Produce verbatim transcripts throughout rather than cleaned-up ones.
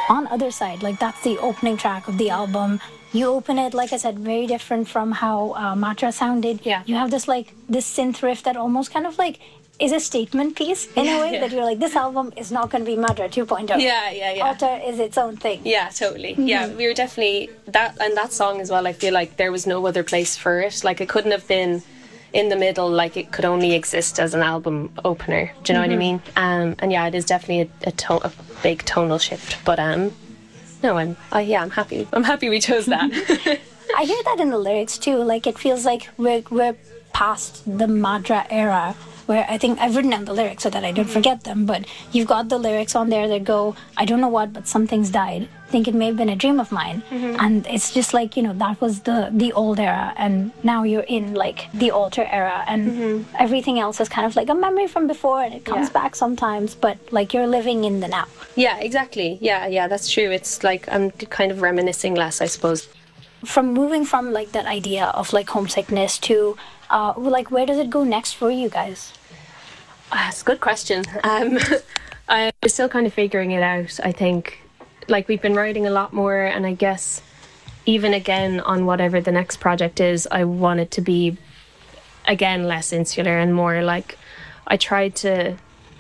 on Other Side, like that's the opening track of the album. You open it, like I said, very different from how uh, Matra sounded. Yeah. You have this like this synth riff that almost kind of like is a statement piece in Yeah, a way yeah. that you're like, this album is not going to be Matra two point oh. Yeah, yeah, yeah. Alter is its own thing. Yeah, totally. Yeah, we were definitely that, and that song as well. I feel like there was no other place for it. Like it couldn't have been in the middle. Like it could only exist as an album opener. Do you know what I mean? Um, and yeah, it is definitely a, a, to- a big tonal shift. But um, no, I'm uh, yeah, I'm happy. I'm happy we chose that. I hear that in the lyrics too. Like it feels like we're we're past the Madra era, where I think I've written down the lyrics so that I don't forget them. But you've got the lyrics on there that go, I don't know what, but something's died. I think it may have been a dream of mine. Mm-hmm. And it's just like, you know, that was the the old era, and now you're in like the alter era, and mm-hmm. everything else is kind of like a memory from before, and it comes yeah. back sometimes, but like you're living in the now. Yeah, exactly. Yeah, yeah, that's true. It's like I'm kind of reminiscing less, I suppose. From moving from like that idea of like homesickness to uh, like where does it go next for you guys? That's a good question. Um, I'm still kind of figuring it out, I think. Like, we've been writing a lot more, and I guess even again on whatever the next project is, I want it to be, again, less insular and more like, I tried to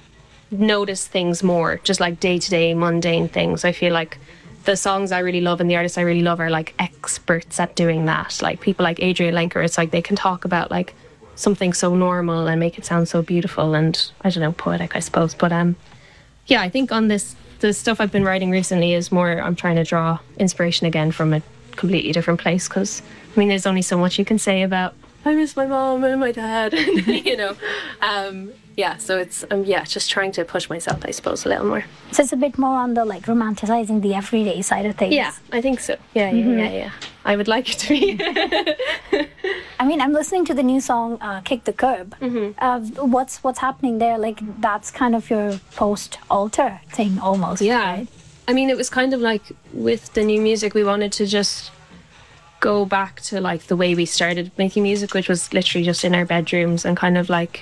notice things more, just like day-to-day mundane things. I feel like the songs I really love and the artists I really love are like experts at doing that. Like people like Adrian Lenker, it's like they can talk about like something so normal and make it sound so beautiful and, I don't know, poetic, I suppose. But um, yeah, I think on this, the stuff I've been writing recently is more, I'm trying to draw inspiration again from a completely different place, because, I mean, there's only so much you can say about, I miss my mom and my dad, you know. Um, yeah, so it's, um, yeah, just trying to push myself, I suppose, a little more. So it's a bit more on the, like, romanticizing the everyday side of things. Yeah, I think so. Yeah, yeah, mm-hmm. yeah, yeah. I would like it to be. I mean, I'm listening to the new song, uh, Kick the Curb. Mm-hmm. Uh, what's what's happening there? Like, that's kind of your post-alter thing, almost, yeah. right? I mean, it was kind of like, with the new music, we wanted to just go back to, like, the way we started making music, which was literally just in our bedrooms, and kind of, like,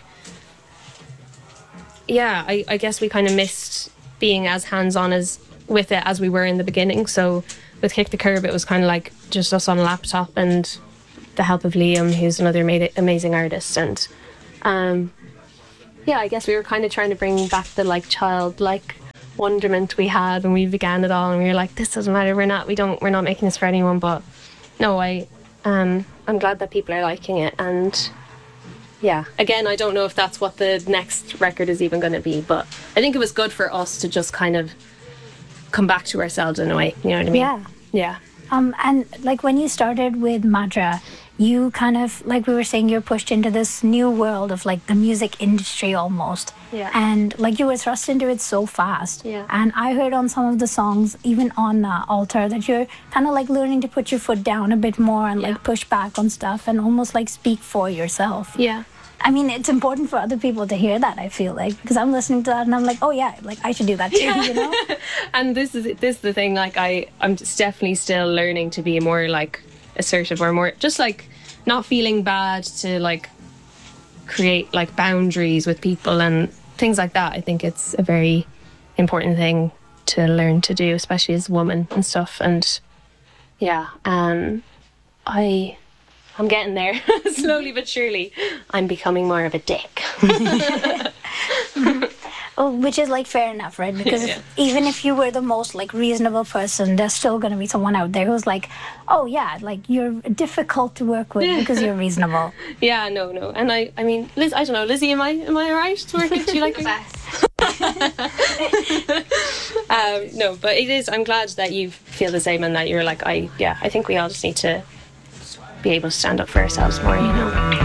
yeah, I, I guess we kind of missed being as hands-on as with it as we were in the beginning. So with Kick the Curb, it was kind of like just us on a laptop and the help of Liam, who's another ama- amazing artist. And um, yeah, I guess we were kind of trying to bring back the like childlike wonderment we had when we began it all, and we were like, this doesn't matter, we're not we don't we're not making this for anyone. But no, I um I'm glad that people are liking it. And yeah, again, I don't know if that's what the next record is even going to be, but I think it was good for us to just kind of come back to ourselves in a way, you know what I mean? Yeah. Yeah. Um, and like when you started with Madra, you kind of, like we were saying, you're pushed into this new world of like the music industry almost. Yeah. And like you were thrust into it so fast. Yeah. And I heard on some of the songs, even on uh, Alter, that you're kind of like learning to put your foot down a bit more and yeah. like push back on stuff and almost like speak for yourself. Yeah. I mean, it's important for other people to hear that, I feel like, because I'm listening to that and I'm like, oh yeah, like I should do that too, yeah. you know? And this is this is the thing, like I, I'm just definitely still learning to be more like assertive, or more just like not feeling bad to like create like boundaries with people and things like that. I think it's a very important thing to learn to do, especially as a woman and stuff. And yeah, um, I... I'm getting there, slowly but surely. I'm becoming more of a dick. Oh, which is like fair enough, right? Because yeah. if, even if you were the most like reasonable person, there's still going to be someone out there who's like, oh yeah, like you're difficult to work with because you're reasonable. Yeah, no, no. And I, I mean, Liz, I don't know, Lizzie, am I, am I alright to work with? Do you like me? um, no, but it is. I'm glad that you feel the same and that you're like, I, yeah, I think we all just need to be able to stand up for ourselves more, you know.